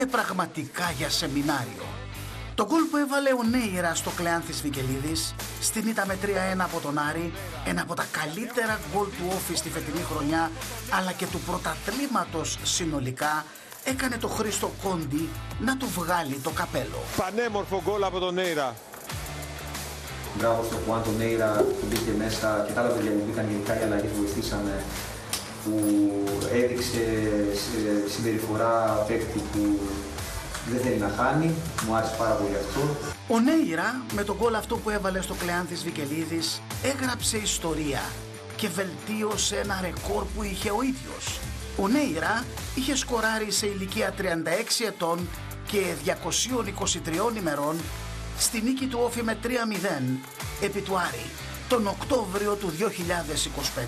Πραγματικά για σεμινάριο. Το γκολ που έβαλε ο Νέιρα στο Κλεάνθης Βικελίδης στην ήττα με 3-1 από τον Άρη, ένα από τα καλύτερα γκολ του Όφη στη φετινή χρονιά, αλλά και του πρωταθλήματος συνολικά, έκανε το Χρήστο Κόντι να του βγάλει το καπέλο. Πανέμορφο γκολ από τον Νέιρα. Μπράβο στον Χουάν τον Νέιρα που μπήκε μέσα και τα άλλα παιδιά που μπήκαν, γενικά οι αλλαγές βοηθήσανε, που έδειξε συμπεριφορά παίκτη που δεν θέλει να χάνει. Μου άρεσε πάρα πολύ αυτό. Ο Νέιρα με τον γκολ αυτό που έβαλε στο Κλεάνθης Βικελίδης έγραψε ιστορία και βελτίωσε ένα ρεκόρ που είχε ο ίδιος. Ο Νέιρα είχε σκοράρει σε ηλικία 36 ετών και 223 ημερών στη νίκη του Όφη με 3-0 επί του Άρη τον Οκτώβριο του 2025.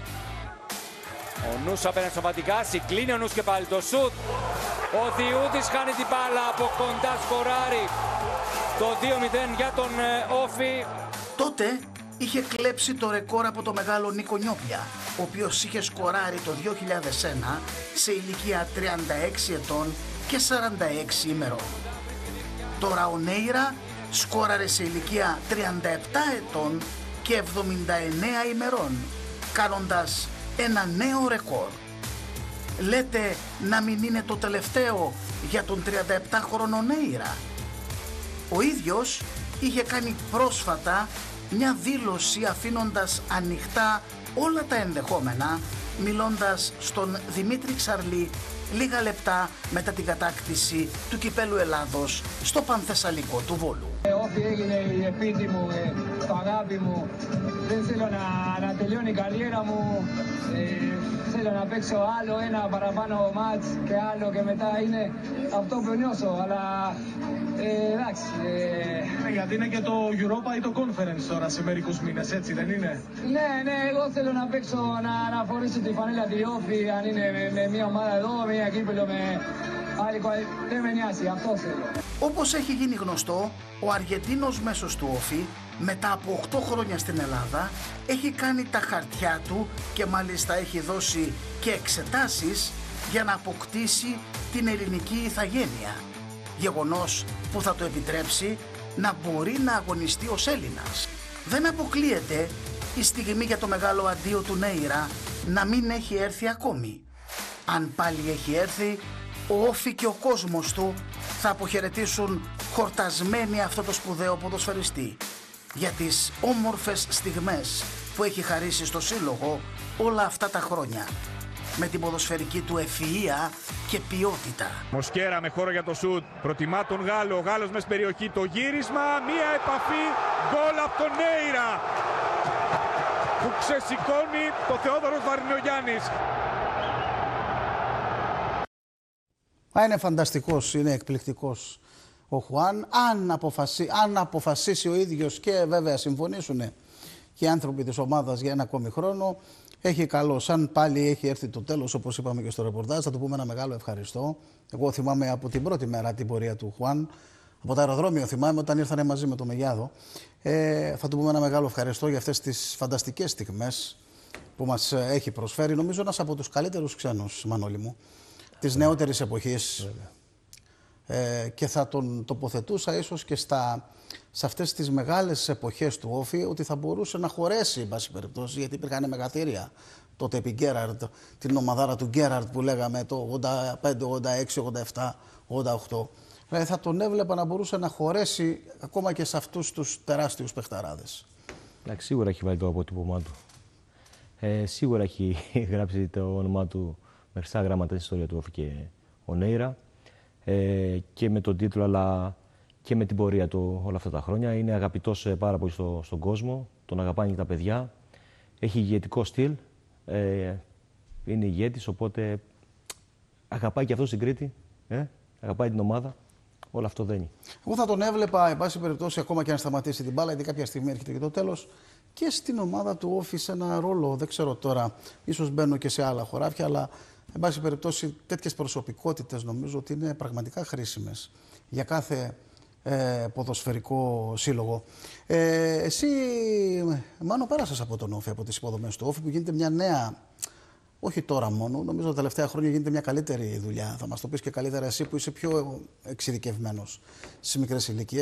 Ο Νους απέναντι στο Βαντικάση, κλείνει ο Νους και πάλι το σουτ. Ο Διούδης χάνει την μπάλα, από κοντά σκοράρει το 2-0 για τον Όφη. Τότε είχε κλέψει το ρεκόρ από το μεγάλο Νίκο Νιόπλια, ο οποίος είχε σκοράρει το 2001 σε ηλικία 36 ετών και 46 ημερών. Τώρα ο Νέιρα σκόραρε σε ηλικία 37 ετών και 79 ημερών, κάνοντας ένα νέο ρεκόρ. Λέτε να μην είναι το τελευταίο για τον 37χρονο Νέιρα? Ο ίδιος είχε κάνει πρόσφατα μια δήλωση αφήνοντας ανοιχτά όλα τα ενδεχόμενα, μιλώντας στον Δημήτρη Ξαρλή λίγα λεπτά μετά την κατάκτηση του Κυπέλλου Ελλάδος στο Πανθεσσαλικό του Βόλου. Όφη έγινε η επίτη μου, το αγάπη μου. Δεν θέλω να τελειώνει η καριέρα μου. Θέλω να παίξω άλλο ένα παραπάνω μάτς και άλλο και μετά είναι αυτό που νιώσω. Αλλά εντάξει. Γιατί είναι και το Europa ή το Conference τώρα σε μερικούς μήνες, έτσι δεν είναι? Ναι, εγώ θέλω να παίξω, να φορήσω τη φανέλα τη Όφη, αν είναι με μια ομάδα εδώ, μια κύπελλο με άλλη. Δεν με νοιάζει, αυτό θέλω. Όπως έχει γίνει γνωστό, ο Αργεντίνος μέσος του Όφη, μετά από 8 χρόνια στην Ελλάδα, έχει κάνει τα χαρτιά του και μάλιστα έχει δώσει και εξετάσεις για να αποκτήσει την ελληνική ηθαγένεια. Γεγονός που θα το επιτρέψει να μπορεί να αγωνιστεί ως Έλληνας. Δεν αποκλείεται η στιγμή για το μεγάλο αντίο του Νέιρα να μην έχει έρθει ακόμη. Αν πάλι έχει έρθει, ο Όφη και ο κόσμος του θα αποχαιρετήσουν χορτασμένοι αυτό το σπουδαίο ποδοσφαιριστή για τις όμορφες στιγμές που έχει χαρίσει στο σύλλογο όλα αυτά τα χρόνια, με την ποδοσφαιρική του ευφυΐα και ποιότητα. Μοσκέρα με χώρο για το σουτ, προτιμά τον Γάλλο, ο Γάλλος μες περιοχή, το γύρισμα, μία επαφή, γκολ από τον Νέιρα που ξεσηκώνει το Θεόδωρος Βαρινογιάννης. Είναι φανταστικός, είναι εκπληκτικός ο Χουάν, αν αποφασίσει ο ίδιος και βέβαια συμφωνήσουν και οι άνθρωποι της ομάδας για ένα ακόμη χρόνο, έχει καλώς. Αν πάλι έχει έρθει το τέλος, όπως είπαμε και στο ρεπορτάζ, θα του πούμε ένα μεγάλο ευχαριστώ. Εγώ θυμάμαι από την πρώτη μέρα την πορεία του Χουάν, από το αεροδρόμιο θυμάμαι όταν ήρθανε μαζί με το Μεγιάδο. Θα του πούμε ένα μεγάλο ευχαριστώ για αυτές τις φανταστικές στιγμές που μας έχει προσφέρει. Νομίζω ένας από τους καλύτερους ξένους, Μανώλη μου, της νεότερης εποχής. Και θα τον τοποθετούσα ίσως και σε αυτές τις μεγάλες εποχές του Όφη, ότι θα μπορούσε να χωρέσει, εν πάση περιπτώσει, γιατί υπήρχαν μεγαθύρια τότε επί Γκέραρντ, την ομαδάρα του Γκέραρντ που λέγαμε το 85, 86, 87, 88. Δηλαδή θα τον έβλεπα να μπορούσε να χωρέσει ακόμα και σε αυτούς τους τεράστιους παιχταράδες. Εντάξει, σίγουρα έχει βάλει το αποτύπωμά του. Σίγουρα έχει γράψει το όνομά του με χρυσά γράμματα στην ιστορία του Όφη και ο Νέιρα. Και με τον τίτλο αλλά και με την πορεία του όλα αυτά τα χρόνια. Είναι αγαπητός πάρα πολύ στον κόσμο, τον αγαπάνε και τα παιδιά. Έχει ηγετικό στυλ, είναι ηγέτης, οπότε αγαπάει και αυτό στην Κρήτη, αγαπάει την ομάδα, όλο αυτό δένει. Εγώ θα τον έβλεπα, εν πάση περιπτώσει, ακόμα και αν σταματήσει την μπάλα, γιατί κάποια στιγμή έρχεται και το τέλος, και στην ομάδα του Όφη σε ένα ρόλο, δεν ξέρω τώρα, ίσως μπαίνω και σε άλλα χωράφια, αλλά εν πάση περιπτώσει, τέτοιες προσωπικότητες νομίζω ότι είναι πραγματικά χρήσιμες για κάθε ποδοσφαιρικό σύλλογο. Εσύ, Μάνο, πέρασες από τον Όφη, από τις υποδομές του Όφη, που γίνεται μια νέα, όχι τώρα μόνο. Νομίζω τα τελευταία χρόνια γίνεται μια καλύτερη δουλειά. Θα μας το πεις και καλύτερα εσύ που είσαι πιο εξειδικευμένος στις μικρές ηλικίες.